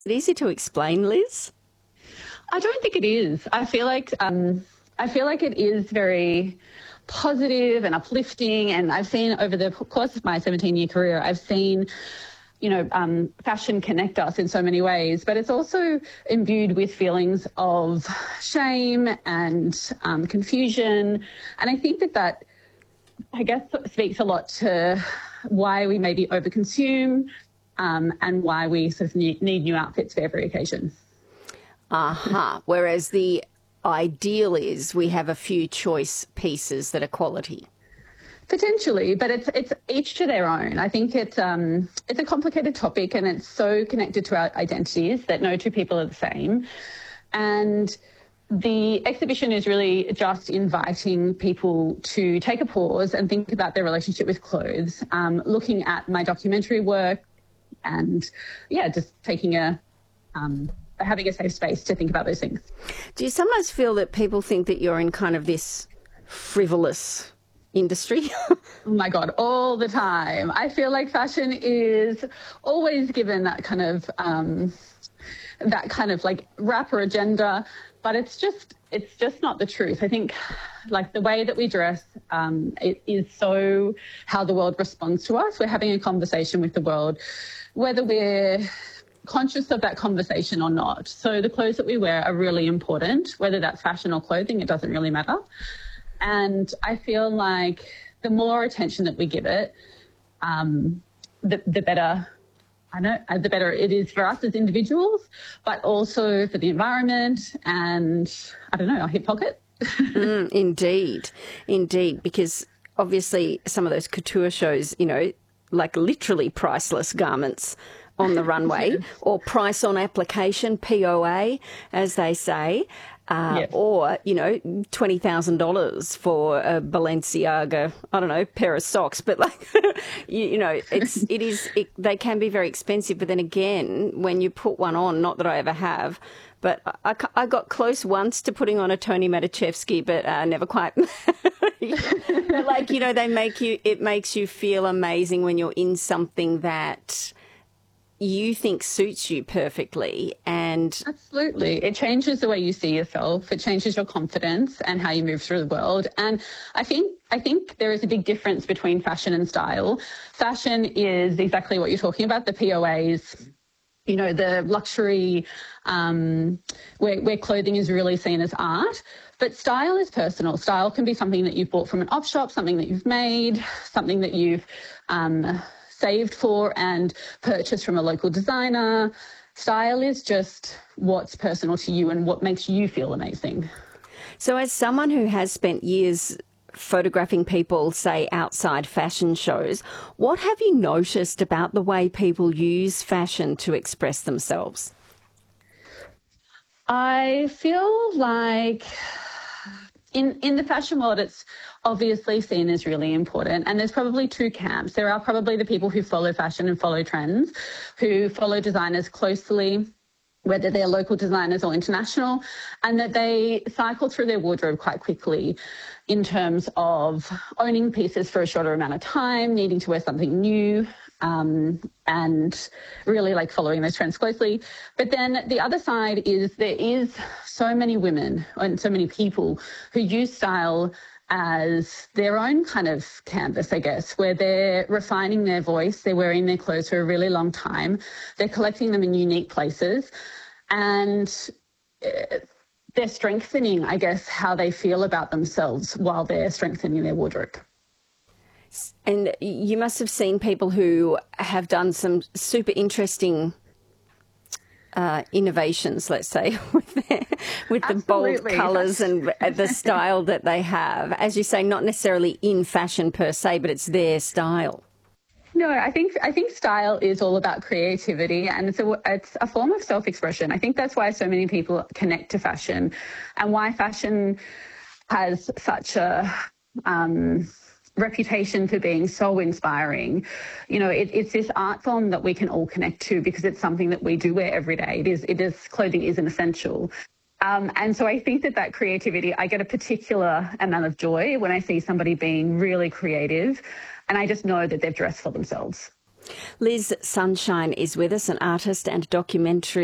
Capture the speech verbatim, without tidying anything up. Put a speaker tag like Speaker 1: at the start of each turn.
Speaker 1: Is it easy to explain, Liz?
Speaker 2: I don't think it is. I feel like um, I feel like it is very positive and uplifting. And I've seen over the course of my seventeen-year career, I've seen, you know, um, fashion connect us in so many ways. But it's also imbued with feelings of shame and um, confusion. And I think that that, I guess, speaks a lot to why we maybe overconsume um, and why we sort of need, need new outfits for every occasion.
Speaker 1: Aha. Uh-huh. Whereas the ideal is we have a few choice pieces that are quality.
Speaker 2: Potentially, but it's it's each to their own. I think it's um it's a complicated topic, and it's so connected to our identities that no two people are the same. And the exhibition is really just inviting people to take a pause and think about their relationship with clothes, um, looking at my documentary work, and yeah, just taking a um. having a safe space to think about those things.
Speaker 1: Do you sometimes feel that people think that you're in kind of this frivolous industry?
Speaker 2: Oh my God, all the time. I feel like fashion is always given that kind of, um, that kind of like rapper agenda, but it's just, it's just not the truth. I think like the way that we dress, um, it is so how the world responds to us. We're having a conversation with the world, whether we're conscious of that conversation or not. So the clothes that we wear are really important, whether that's fashion or clothing, it doesn't really matter. And I feel like the more attention that we give it, um, the, the better, I know, the better it is for us as individuals, but also for the environment and, I don't know, our hip pocket.
Speaker 1: mm, indeed, indeed, because obviously some of those couture shows, you know, like literally priceless garments on the runway, or price on application, P O A, as they say, uh, yes. Or, you know, twenty thousand dollars for a Balenciaga, I don't know, pair of socks. But, like, you, you know, it's, it is, it, they can be very expensive. But then again, when you put one on, not that I ever have, but I, I got close once to putting on a Tony Matuszewski, but uh, never quite. But, like, you know, they make you, it makes you feel amazing when you're in something that you think suits you perfectly. And
Speaker 2: absolutely, it changes the way you see yourself. It changes your confidence and how you move through the world. And I think I think there is a big difference between fashion and style. Fashion is exactly what you're talking about, the P O As, you know, the luxury, um, where, where clothing is really seen as art. But style is personal. Style can be something that you've bought from an op shop, something that you've made, something that you've um, saved for and purchased from a local designer. Style is just what's personal to you and what makes you feel amazing.
Speaker 1: So as someone who has spent years photographing people, say, outside fashion shows, what have you noticed about the way people use fashion to express themselves?
Speaker 2: I feel like in, in the fashion world, it's obviously seen as really important. And there's probably two camps. There are probably the people who follow fashion and follow trends, who follow designers closely, whether they're local designers or international, and that they cycle through their wardrobe quite quickly in terms of owning pieces for a shorter amount of time, needing to wear something new, um, and really like following those trends closely. But then the other side is there is so many women and so many people who use style as their own kind of canvas, I guess, where they're refining their voice, they're wearing their clothes for a really long time, they're collecting them in unique places, and they're strengthening, I guess, how they feel about themselves while they're strengthening their wardrobe.
Speaker 1: And you must have seen people who have done some super interesting Uh, innovations, let's say, with, their, with the bold colours and the style that they have. As you say, not necessarily in fashion per se, but it's their style.
Speaker 2: No, I think I think style is all about creativity, and it's a, it's a form of self-expression. I think that's why so many people connect to fashion, and why fashion has such a um, reputation for being so inspiring. You know, it, it's this art form that we can all connect to because it's something that we do wear every day. It is, it is, clothing is an essential. Um, and so I think that that creativity, I get a particular amount of joy when I see somebody being really creative, and I just know that they've dressed for themselves.
Speaker 1: Liz Sunshine is with us, an artist and documentary